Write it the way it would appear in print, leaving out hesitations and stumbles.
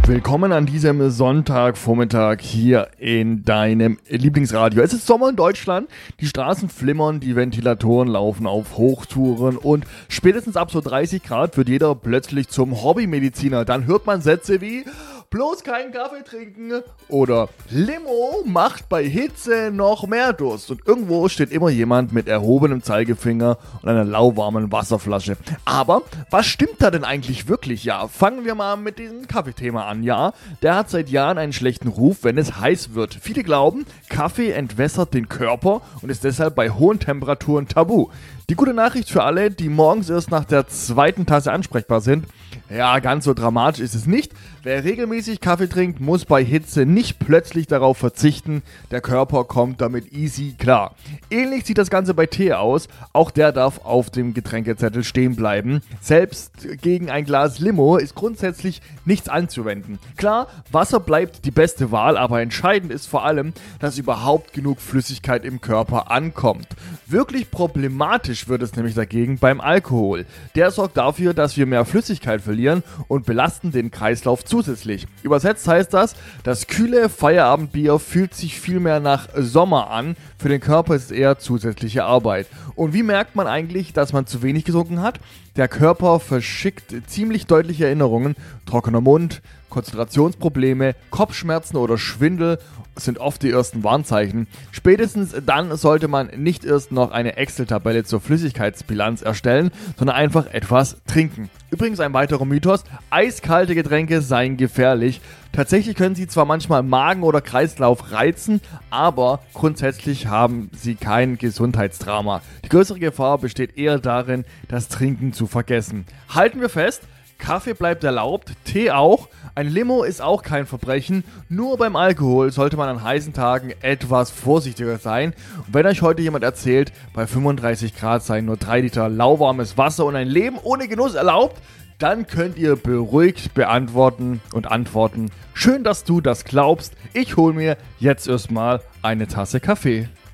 Willkommen an diesem Sonntagvormittag hier in deinem Lieblingsradio. Es ist Sommer in Deutschland, die Straßen flimmern, die Ventilatoren laufen auf Hochtouren und spätestens ab so 30 Grad wird jeder plötzlich zum Hobbymediziner. Dann hört man Sätze wie: bloß keinen Kaffee trinken oder Limo macht bei Hitze noch mehr Durst. Und irgendwo steht immer jemand mit erhobenem Zeigefinger und einer lauwarmen Wasserflasche. Aber was stimmt da denn eigentlich wirklich? Ja, fangen wir mal mit diesem Kaffeethema an. Ja, der hat seit Jahren einen schlechten Ruf, wenn es heiß wird. Viele glauben, Kaffee entwässert den Körper und ist deshalb bei hohen Temperaturen tabu. Die gute Nachricht für alle, die morgens erst nach der zweiten Tasse ansprechbar sind: ja, ganz so dramatisch ist es nicht. Wer regelmäßig Kaffee trinkt, muss bei Hitze nicht plötzlich darauf verzichten. Der Körper kommt damit easy klar. Ähnlich sieht das Ganze bei Tee aus. Auch der darf auf dem Getränkezettel stehen bleiben. Selbst gegen ein Glas Limo ist grundsätzlich nichts anzuwenden. Klar, Wasser bleibt die beste Wahl, aber entscheidend ist vor allem, dass überhaupt genug Flüssigkeit im Körper ankommt. Wirklich problematisch wird es nämlich dagegen beim Alkohol. Der sorgt dafür, dass wir mehr Flüssigkeit verlieren und belasten den Kreislauf zusätzlich. Übersetzt heißt das kühle Feierabendbier fühlt sich viel mehr nach Sommer an. Für den Körper ist es eher zusätzliche Arbeit. Und wie merkt man eigentlich, dass man zu wenig getrunken hat? Der Körper verschickt ziemlich deutliche Erinnerungen. Trockener Mund, Konzentrationsprobleme, Kopfschmerzen oder Schwindel sind oft die ersten Warnzeichen. Spätestens dann sollte man nicht erst noch eine Excel-Tabelle zur Flüssigkeitsbilanz erstellen, sondern einfach etwas trinken. Übrigens ein weiterer Mythos: eiskalte Getränke seien gefährlich. Tatsächlich können sie zwar manchmal Magen oder Kreislauf reizen, aber grundsätzlich haben sie kein Gesundheitsdrama. Die größere Gefahr besteht eher darin, das Trinken zu vergessen. Halten wir fest: Kaffee bleibt erlaubt, Tee auch, ein Limo ist auch kein Verbrechen, nur beim Alkohol sollte man an heißen Tagen etwas vorsichtiger sein. Und wenn euch heute jemand erzählt, bei 35 Grad seien nur 3 Liter lauwarmes Wasser und ein Leben ohne Genuss erlaubt, dann könnt ihr beruhigt beantworten und antworten: schön, dass du das glaubst, ich hole mir jetzt erstmal eine Tasse Kaffee.